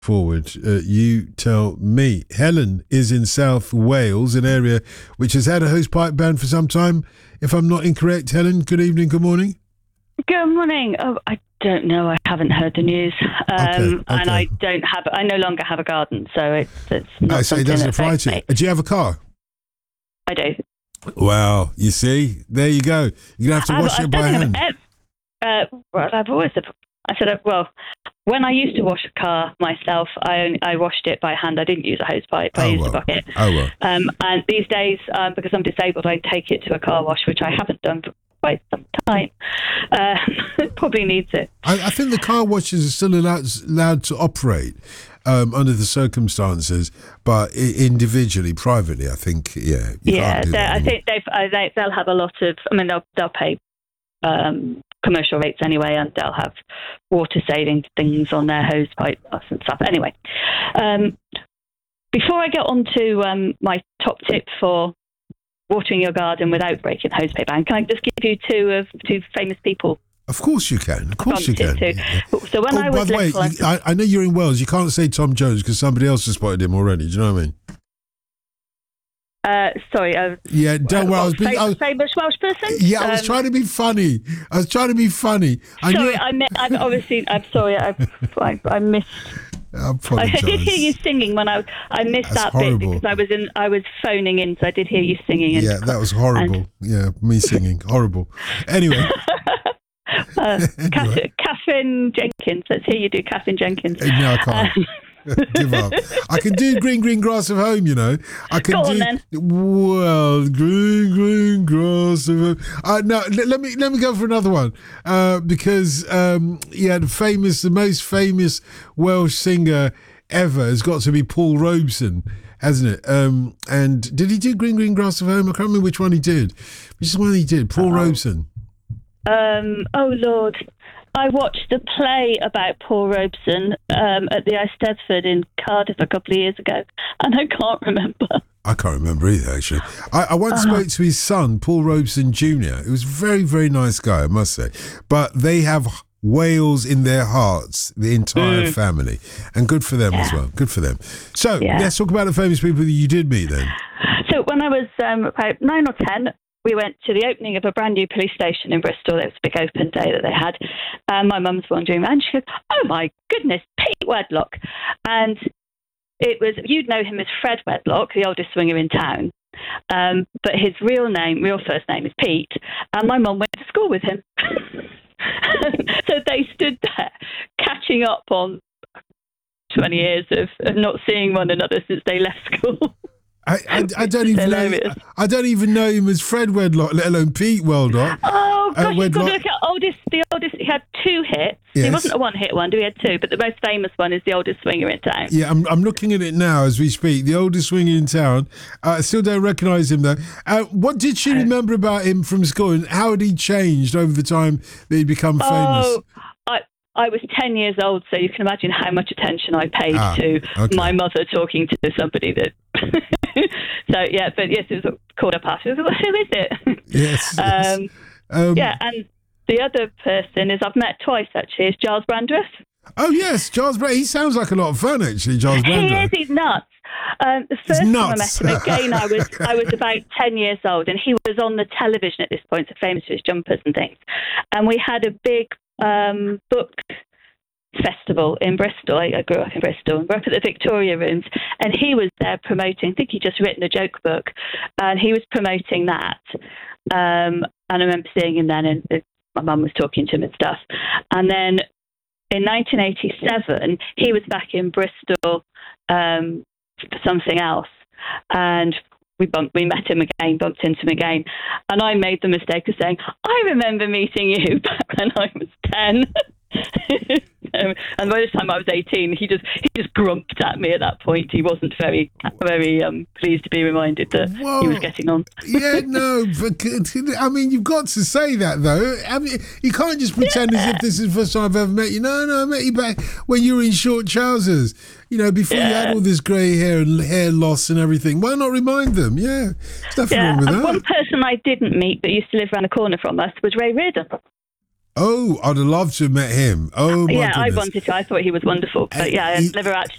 forward. You tell me. Helen is in South Wales, an area which has had a hosepipe ban for some time. If I'm not incorrect, Helen, good evening, good morning. Good morning. Oh, I don't know. I haven't heard the news. Okay. And I no longer have a garden, so it's not So it something doesn't that apply affects to you. me. Do you have a car? I do. Well, you see, there you go. You're going to have to wash it by hand. When I used to wash a car myself, I washed it by hand. I didn't use a hose pipe. I used a bucket. Oh, well. And these days, because I'm disabled, I take it to a car wash, which I haven't done for quite some time. Probably needs it. I think the car washes are still allowed to operate under the circumstances, but individually, privately, I think, yeah. I think they'll have a lot of. I mean, they'll pay commercial rates anyway, and they'll have water saving things on their hose pipes and stuff. Anyway, before I get on to my top tip for watering your garden without breaking the hose pipe ban, can I just give you two famous people? Of course you can. Of course you can. Yeah. So when I was little, by the way, I know you're in Wales. You can't say Tom Jones because somebody else has spotted him already. Do you know what I mean? Sorry. Yeah, don't worry. Famous Welsh person? Yeah, I was trying to be funny. I'm sorry. I missed. I did hear you singing when I missed that horrible. bit because I was phoning in, so I did hear you singing. Yeah, that was horrible. Me singing, horrible. Anyway. Catherine Jenkins. Let's hear you do Catherine Jenkins. No, I can't. Give up. I can do green grass of home, you know. I can Go on, then. Well, green grass of home. No, let me go for another one. Because the most famous Welsh singer ever has got to be Paul Robeson, hasn't it? And did he do green grass of home? I can't remember which one he did. Which is the one he did? Paul Robeson. Oh Lord. I watched a play about Paul Robeson at the Eisteddfod in Cardiff a couple of years ago, and I can't remember. I can't remember either, actually. I once spoke to his son, Paul Robeson Jr. He was a very, very nice guy, I must say. But they have Wales in their hearts, the entire family. And good for them as well. Good for them. So let's talk about the famous people that you did meet then. So when I was about 9 or 10, we went to the opening of a brand new police station in Bristol. It was a big open day that they had. And my mum's wandering around. She goes, "Oh my goodness, Pete Wedlock." And you'd know him as Fred Wedlock, the oldest swinger in town. But his real first name is Pete. And my mum went to school with him. So they stood there catching up on 20 years of not seeing one another since they left school. I don't even know him as Fred Wedlock, let alone Pete Wedlock. Oh gosh, you've got to look at the oldest. He had 2 hits. Yes. He wasn't a one-hit wonder. He had 2, but the most famous one is the oldest swinger in town. Yeah, I'm looking at it now as we speak. The oldest swinger in town. I still don't recognise him though. What did she remember about him from school, and how had he changed over the time that he'd become famous? I was 10 years old, so you can imagine how much attention I paid to my mother talking to somebody that. It was called up after. Who is it? Yes. And the other person I've met twice actually is Giles Brandreth. Oh yes, Giles Brandreth. He sounds like a lot of fun actually. Giles Brandreth. He is. He's nuts. The first time I met him again, I was about 10 years old, and he was on the television at this point, so famous for his jumpers and things. And we had a big book festival in Bristol. I grew up in Bristol and worked at the Victoria Rooms, and he was there promoting, I think he'd just written a joke book, and he was promoting that. And I remember seeing him then, and my mum was talking to him and stuff. And then in 1987, he was back in Bristol for something else, and we met him again, bumped into him again, and I made the mistake of saying, "I remember meeting you back when I was 10." And by the time I was 18, he just grumped at me at that point. He wasn't very pleased to be reminded that he was getting on. Yeah, no, but I mean, you've got to say that though. I mean, you can't just pretend as if this is the first time I've ever met you. No, I met you back when you were in short trousers. You know, before you had all this grey hair and hair loss and everything. Why not remind them? Yeah, there's nothing wrong with that. One person I didn't meet but used to live around the corner from us was Ray Reardon. Oh, I'd have loved to have met him. Oh, my goodness. I wanted to. I thought he was wonderful. But I never actually